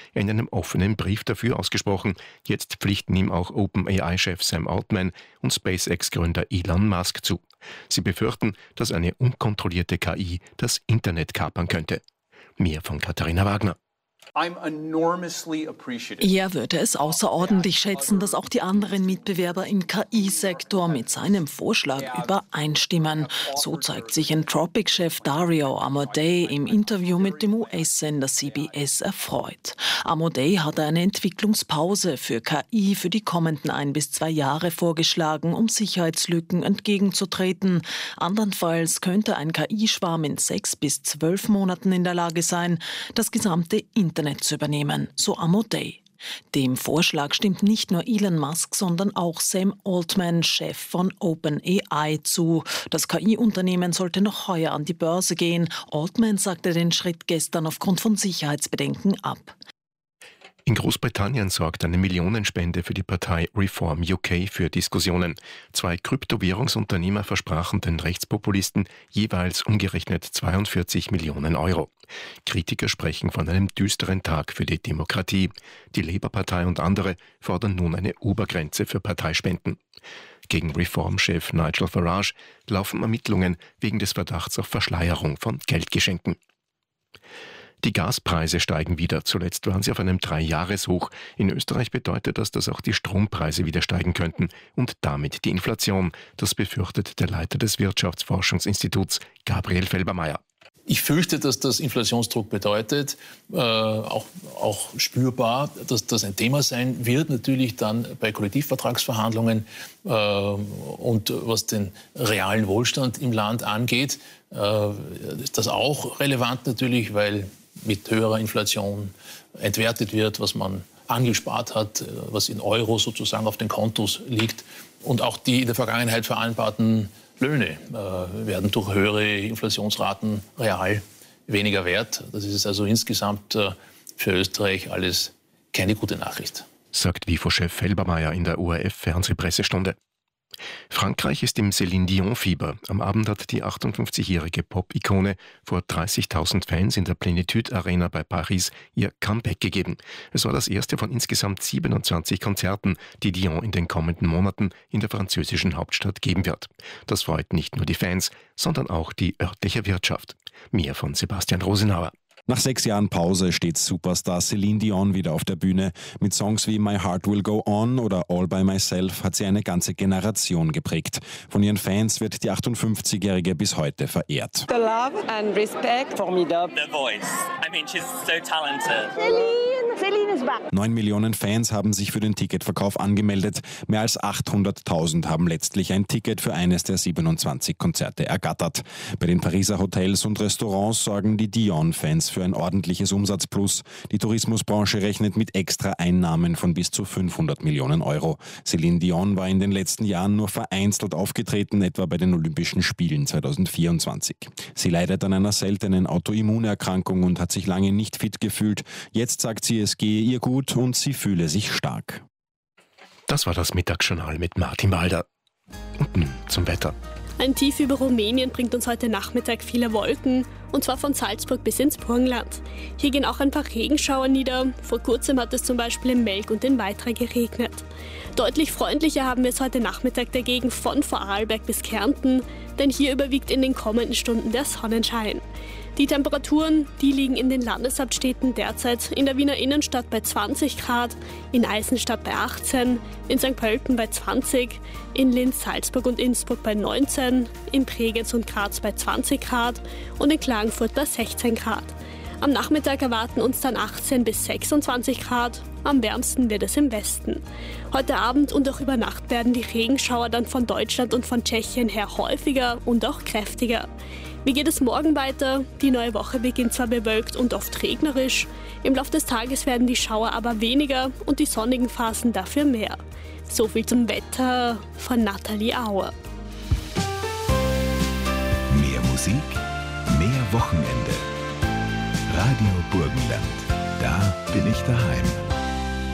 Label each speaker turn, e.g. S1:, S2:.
S1: in einem offenen Brief dafür ausgesprochen. Jetzt pflichten ihm auch OpenAI-Chef Sam Altman und SpaceX-Gründer Elon Musk zu. Sie befürchten, dass eine unkontrollierte KI das Internet kapern könnte. Mehr von Katharina Wagner.
S2: Er würde es außerordentlich schätzen, dass auch die anderen Mitbewerber im KI-Sektor mit seinem Vorschlag übereinstimmen. So zeigt sich Anthropic-Chef Dario Amodei im Interview mit dem US-Sender CBS erfreut. Amodei hatte eine Entwicklungspause für KI für die kommenden 1 bis 2 Jahre vorgeschlagen, um Sicherheitslücken entgegenzutreten. Andernfalls könnte ein KI-Schwarm in 6 bis 12 Monaten in der Lage sein, das gesamte Internet zu übernehmen, so Amodei. Dem Vorschlag stimmt nicht nur Elon Musk, sondern auch Sam Altman, Chef von OpenAI, zu. Das KI-Unternehmen sollte noch heuer an die Börse gehen. Altman sagte den Schritt gestern aufgrund von Sicherheitsbedenken ab.
S1: In Großbritannien sorgt eine Millionenspende für die Partei Reform UK für Diskussionen. 2 Kryptowährungsunternehmer versprachen den Rechtspopulisten jeweils umgerechnet 42 Millionen Euro. Kritiker sprechen von einem düsteren Tag für die Demokratie. Die Labour-Partei und andere fordern nun eine Obergrenze für Parteispenden. Gegen Reform-Chef Nigel Farage laufen Ermittlungen wegen des Verdachts auf Verschleierung von Geldgeschenken. Die Gaspreise steigen wieder. Zuletzt waren sie auf einem 3-Jahres-Hoch. In Österreich bedeutet das, dass auch die Strompreise wieder steigen könnten und damit die Inflation. Das befürchtet der Leiter des Wirtschaftsforschungsinstituts, Gabriel Felbermayr.
S3: Ich fürchte, dass das Inflationsdruck bedeutet, auch spürbar, dass das ein Thema sein wird, natürlich dann bei Kollektivvertragsverhandlungen und was den realen Wohlstand im Land angeht, ist das auch relevant natürlich, weil mit höherer Inflation entwertet wird, was man angespart hat, was in Euro sozusagen auf den Kontos liegt. Und auch die in der Vergangenheit vereinbarten Löhne werden durch höhere Inflationsraten real weniger wert. Das ist also insgesamt für Österreich alles keine gute Nachricht,
S1: sagt WIFO-Chef Felbermayr in der ORF-Fernsehpressestunde. Frankreich ist im Céline Dion-Fieber. Am Abend hat die 58-jährige Pop-Ikone vor 30.000 Fans in der Plénitude Arena bei Paris ihr Comeback gegeben. Es war das erste von insgesamt 27 Konzerten, die Dion in den kommenden Monaten in der französischen Hauptstadt geben wird. Das freut nicht nur die Fans, sondern auch die örtliche Wirtschaft. Mehr von Sebastian Rosenauer.
S4: Nach 6 Jahren Pause steht Superstar Céline Dion wieder auf der Bühne. Mit Songs wie My Heart Will Go On oder All By Myself hat sie eine ganze Generation geprägt. Von ihren Fans wird die 58-Jährige bis heute verehrt.
S5: The love and respect, formidable.
S6: The voice. I mean, she's so talented.
S5: Céline is back.
S4: 9 Millionen Fans haben sich für den Ticketverkauf angemeldet. Mehr als 800.000 haben letztlich ein Ticket für eines der 27 Konzerte ergattert. Bei den Pariser Hotels und Restaurants sorgen die Dion-Fans für ein ordentliches Umsatzplus. Die Tourismusbranche rechnet mit extra Einnahmen von bis zu 500 Millionen Euro. Céline Dion war in den letzten Jahren nur vereinzelt aufgetreten, etwa bei den Olympischen Spielen 2024. Sie leidet an einer seltenen Autoimmunerkrankung und hat sich lange nicht fit gefühlt. Jetzt sagt sie, es gehe ihr gut und sie fühle sich stark.
S1: Das war das Mittagsjournal mit Martin Walder. Und nun zum Wetter.
S7: Ein Tief über Rumänien bringt uns heute Nachmittag viele Wolken, und zwar von Salzburg bis ins Burgenland. Hier gehen auch ein paar Regenschauer nieder. Vor kurzem hat es zum Beispiel in Melk und in Weitra geregnet. Deutlich freundlicher haben wir es heute Nachmittag dagegen von Vorarlberg bis Kärnten, denn hier überwiegt in den kommenden Stunden der Sonnenschein. Die Temperaturen, die liegen in den Landeshauptstädten derzeit in der Wiener Innenstadt bei 20 Grad, in Eisenstadt bei 18, in St. Pölten bei 20, in Linz, Salzburg und Innsbruck bei 19, in Bregenz und Graz bei 20 Grad und in Klagenfurt bei 16 Grad. Am Nachmittag erwarten uns dann 18 bis 26 Grad, am wärmsten wird es im Westen. Heute Abend und auch über Nacht werden die Regenschauer dann von Deutschland und von Tschechien her häufiger und auch kräftiger. Wie geht es morgen weiter? Die neue Woche beginnt zwar bewölkt und oft regnerisch, im Laufe des Tages werden die Schauer aber weniger und die sonnigen Phasen dafür mehr. So viel zum Wetter von Nathalie Auer.
S8: Mehr Musik, mehr Wochenende. Radio Burgenland, da bin ich daheim.